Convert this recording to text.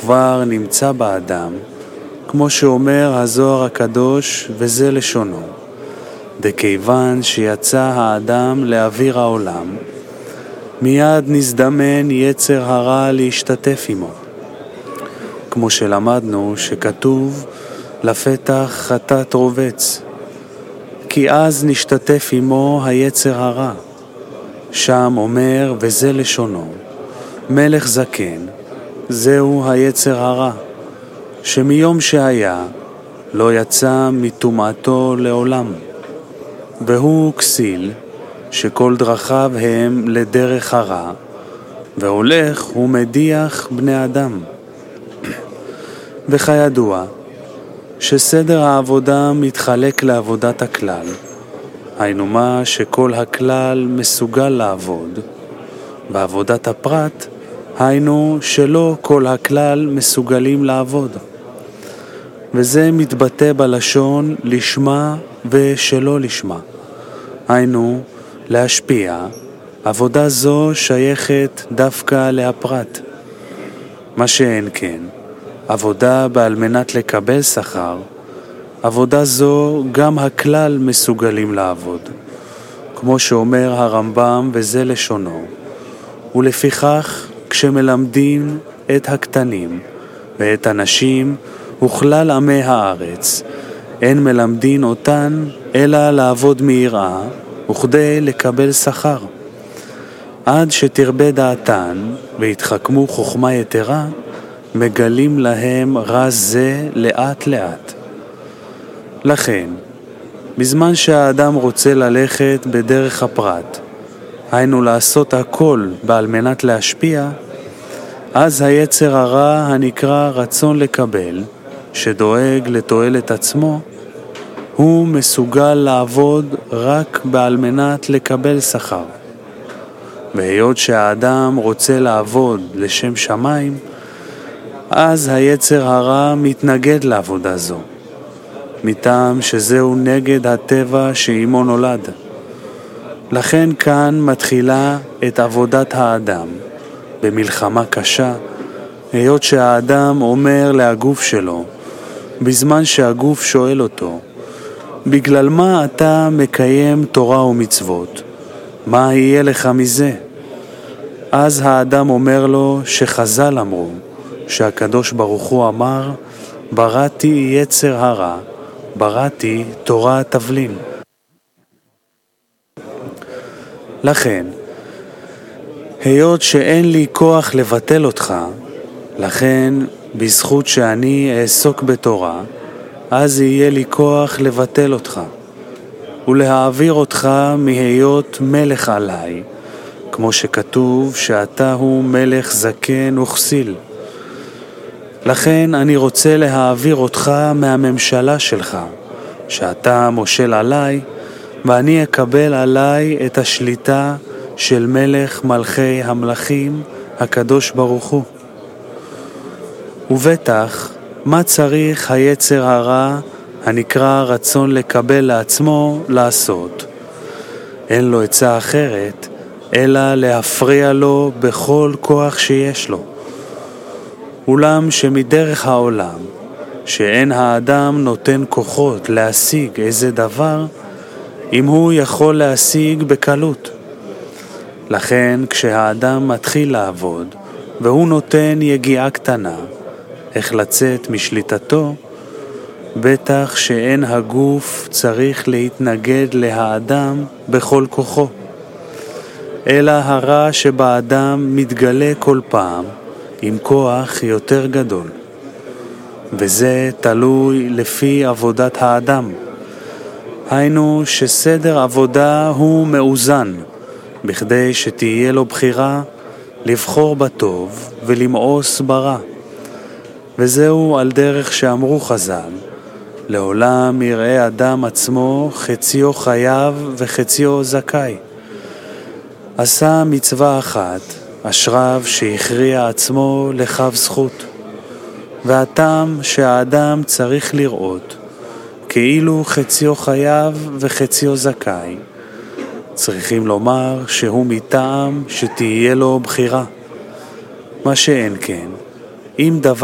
כבר נמצא באדם, כמו שאומר הזוהר הקדוש, וזה לשונו. דכיוון שיצא האדם לאוויר העולם, מיד נזדמן יצר הרע להשתתף עמו. כמו שלמדנו שכתוב לפתח חטאת רובץ, כי אז נשתתף עמו היצר הרע. שם אומר וזה לשונו, מלך זקן, זהו היצר הרע, שמיום שהיה לא יצא מטומאתו לעולם. והוא כסיל, שכל דרכיו הם לדרך הרע, והולך ומדיח בני אדם. וכידוע, שסדר העבודה מתחלק לעבודת הכלל, היינו מה שכל הכלל מסוגל לעבוד, ועבודת הפרט היינו שלא כל הכלל מסוגלים לעבוד. וזה מתבטא בלשון לשמה ושלא לשמה, היינו להשפיע. עבודה זו שייכת דווקא להפרט, מה שאין כן עבודה בעל מנת לקבל שכר, עבודה זו גם הכלל מסוגלים לעבוד, כמו שאומר הרמב"ם וזה לשונו. ולפיכך כשמלמדים את הקטנים ואת הנשים וכלל עמי הארץ, אין מלמדין אותן אלא לעבוד מיראה וכדי לקבל שכר, עד שתרבה דעתן והתחכמו חוכמה יתרה, מגלים להם רז זה לאט לאט. לכן, בזמן שהאדם רוצה ללכת בדרך הפרט, היינו לעשות הכל בעל מנת להשפיע, אז היצר הרע הנקרא רצון לקבל, שדואג לתועלת עצמו, הוא מסוגל לעבוד רק בעל מנת לקבל שכר. והיות שהאדם רוצה לעבוד לשם שמיים, אז היצר הרע מתנגד לעבודה זו, מטעם שזהו נגד הטבע שעמו נולד. לכן כאן מתחילה את עבודת האדם במלחמה קשה, היות שהאדם אומר להגוף שלו, בזמן שהגוף שואל אותו, בגלל מה אתה מקיים תורה ומצוות? מה יהיה לך מזה? אז האדם אומר לו שחז"ל אמרו, שהקדוש ברוך הוא אמר, בראתי יצר הרע, בראתי תורה תבלין. לכן, היות שאין לי כוח לבטל אותך, לכן בזכות שאני אעסוק בתורה, אז יהיה לי כוח לבטל אותך, ולהעביר אותך מהיות מלך עליי, כמו שכתוב שאתה הוא מלך זקן וכסיל. לכן אני רוצה להעביר אותך מהממשלה שלך, שאתה מושל עליי, ואני אקבל עליי את השליטה של מלך מלכי המלכים, הקדוש ברוך הוא. ובטח, מה צריך היצר הרע הנקרא רצון לקבל לעצמו לעשות? אין לו עצה אחרת, אלא להפריע לו בכל כוח שיש לו. אולם שמדרך העולם, שאין האדם נותן כוחות להשיג איזה דבר, אם הוא יכול להשיג בקלות. לכן כשהאדם מתחיל לעבוד, והוא נותן יגיעה קטנה, איך לצאת משליטתו, בטח שאין הגוף צריך להתנגד להאדם בכל כוחו, אלא הרע שבאדם מתגלה כל פעם עם כוח יותר גדול. וזה תלוי לפי עבודת האדם. היינו שסדר עבודה הוא מאוזן, בכדי שתהיה לו בחירה לבחור בטוב ולמאוס ברע. וזהו על דרך שאמרו חז"ל, לעולם יראה אדם עצמו חציו חייב וחציו זכאי. עשה מצווה אחת, אשריו שהכריע עצמו לכף זכות. והטעם שהאדם צריך לראות, כאילו חציו חייב וחציו זכאי, צריכים לומר שהוא מטעם שתהיה לו בחירה. מה שאין כן, אם דבר